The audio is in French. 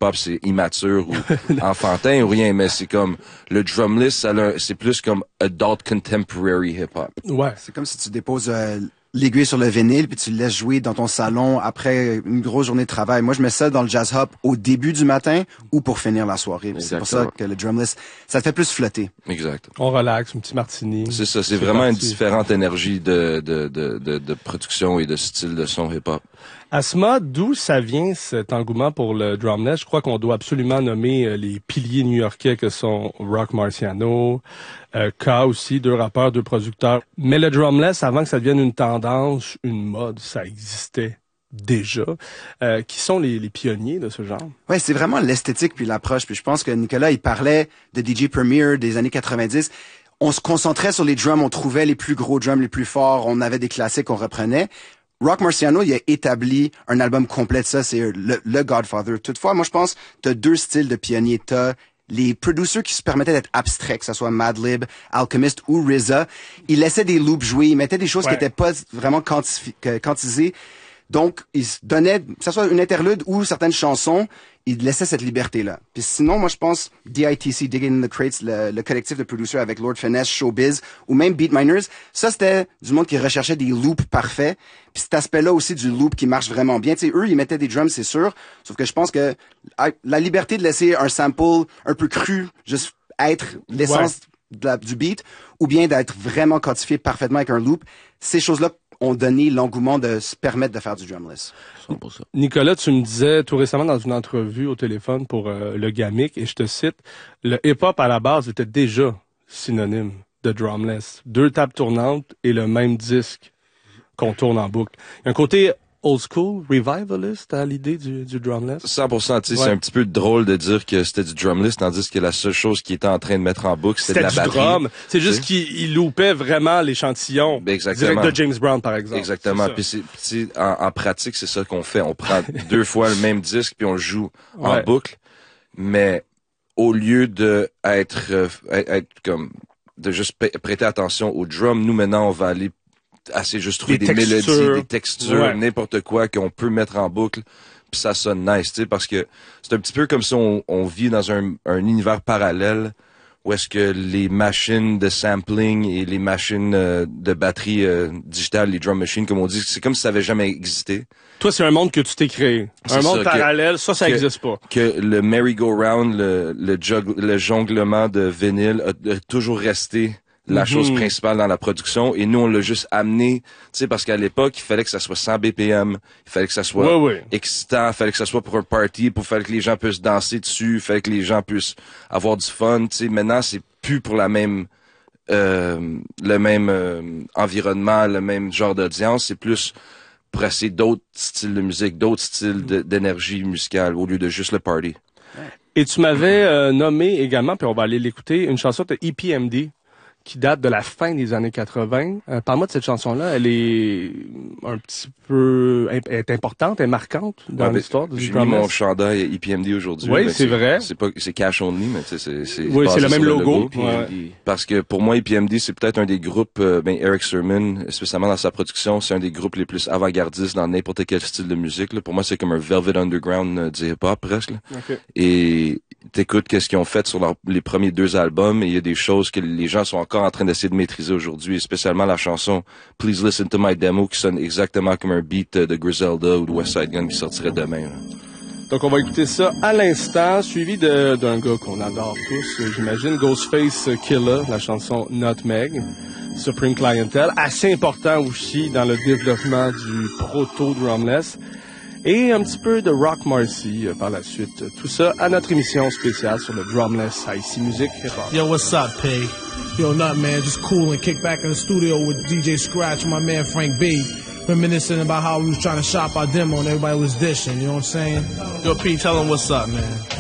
hip-hop c'est immature ou enfantin ou rien, mais c'est comme le drumless, c'est plus comme adult contemporary hip-hop. Ouais. C'est comme si tu déposes l'aiguille sur le vinyle puis tu le laisses jouer dans ton salon après une grosse journée de travail. Moi, je mets ça dans le jazz hop au début du matin ou pour finir la soirée. C'est pour ça que le drumless, ça te fait plus flotter. Exact. On relaxe, un petit martini. C'est ça, c'est vraiment une différente énergie de production et de style de son hip-hop. Asma, d'où ça vient cet engouement pour le drumless? Je crois qu'on doit absolument nommer les piliers new-yorkais que sont Rock Marciano, K aussi, 2 rappeurs, 2 producteurs. Mais le drumless, avant que ça devienne une tendance, une mode, ça existait déjà. Qui sont les pionniers de ce genre? Ouais, c'est vraiment l'esthétique puis l'approche. Puis je pense que Nicolas, il parlait de DJ Premier des années 90. On se concentrait sur les drums, on trouvait les plus gros drums, les plus forts, on avait des classiques qu'on reprenait. Rock Marciano, il a établi un album complet de ça, c'est le Godfather. Toutefois, moi je pense t'as 2 styles de pionniers. T'as les producers qui se permettaient d'être abstraits, que ce soit Madlib, Alchemist ou RZA. Ils laissaient des loops jouer, ils mettaient des choses qui étaient pas vraiment quantisées. Donc, ils se donnaient, que ce soit une interlude ou certaines chansons, ils laissaient cette liberté-là. Puis sinon, moi, je pense DITC, Digging in the Crates, le collectif de producers avec Lord Finesse, Showbiz, ou même Beatminers, ça, c'était du monde qui recherchait des loops parfaits. Puis cet aspect-là aussi du loop qui marche vraiment bien. Tu sais, eux, ils mettaient des drums, c'est sûr. Sauf que je pense que la liberté de laisser un sample un peu cru, juste être l'essence du beat, ou bien d'être vraiment codifié parfaitement avec un loop, ces choses-là ont donné l'engouement de se permettre de faire du drumless. Nicolas, tu me disais tout récemment dans une entrevue au téléphone pour le Gamic, et je te cite, le hip-hop à la base était déjà synonyme de drumless. 2 tables tournantes et le même disque qu'on tourne en boucle. Il y a un côté old school, revivalist à l'idée du drumless? 100%, tu sais, c'est un petit peu drôle de dire que c'était du drumless, tandis que la seule chose qu'il était en train de mettre en boucle, c'était de la batterie. C'était du drum. C'est juste qu'il loupait vraiment l'échantillon. Exactement. Direct de James Brown, par exemple. Exactement. Puis en pratique, c'est ça qu'on fait. On prend 2 fois le même disque puis on le joue en boucle. Mais au lieu de être comme, de juste prêter attention au drum, nous maintenant, on va aller juste trouver des mélodies, des textures, n'importe quoi qu'on peut mettre en boucle, puis ça sonne nice, tu sais, parce que c'est un petit peu comme si on vit dans un univers parallèle où est-ce que les machines de sampling et les machines de batterie digitale, les drum machines, comme on dit, c'est comme si ça avait jamais existé. Toi, c'est un monde que tu t'es créé. Un monde parallèle, ça existe pas. Que le merry-go-round, le jonglement de vinyle a toujours resté la chose principale dans la production, et nous on l'a juste amené, tu sais, parce qu'à l'époque il fallait que ça soit 100 BPM, il fallait que ça soit excitant, il fallait que ça soit pour un party, il fallait que les gens puissent danser dessus, il fallait que les gens puissent avoir du fun, tu sais. Maintenant c'est plus pour le même environnement, le même genre d'audience, c'est plus pour essayer d'autres styles de musique, d'autres styles d'énergie musicale au lieu de juste le party. Et tu m'avais nommé également, puis on va aller l'écouter, une chanson de EPMD qui date de la fin des années 80. Parle-moi de cette chanson-là. Elle est un petit peu est importante, est marquante dans l'histoire du drumless. J'ai mis mon chandail EPMD aujourd'hui. Oui, c'est vrai. C'est cash only, mais tu sais, c'est le même logo. Parce que pour moi, EPMD, c'est peut-être un des groupes, Eric Sermon, spécialement dans sa production, c'est un des groupes les plus avant-gardistes dans n'importe quel style de musique, là. Pour moi, c'est comme un Velvet Underground du hip-hop, presque, là. Okay. Et t'écoutes qu'est-ce qu'ils ont fait sur les premiers 2 albums, et il y a des choses que les gens sont encore en train d'essayer de maîtriser aujourd'hui, spécialement la chanson Please Listen to My Demo, qui sonne exactement comme un beat de Griselda ou de West Side Gun qui sortirait demain, là. Donc on va écouter ça à l'instant, suivi d'un gars qu'on adore tous, j'imagine, Ghostface Killah, la chanson Nutmeg, Supreme Clientele, assez important aussi dans le développement du proto-drumless. Et un petit peu de Rock Marcy par la suite. Tout ça à notre émission spéciale sur le drumless à ICI Musique. Yo, what's up, P? Yo, Nut, man, just cool and kick back in the studio with DJ Scratch and my man Frank B. Reminiscing about how we was trying to shop our demo and everybody was dishing, you know what I'm saying? Yo, P, tell him what's up, man.